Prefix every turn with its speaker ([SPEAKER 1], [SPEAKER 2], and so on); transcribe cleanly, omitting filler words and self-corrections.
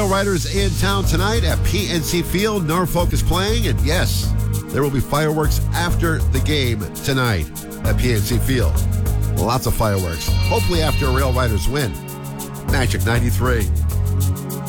[SPEAKER 1] Riders in town tonight at PNC Field. Norfolk is playing, and yes, there will be fireworks after the game tonight at PNC Field. Lots of fireworks. Hopefully after a Rail Riders win. Magic 93.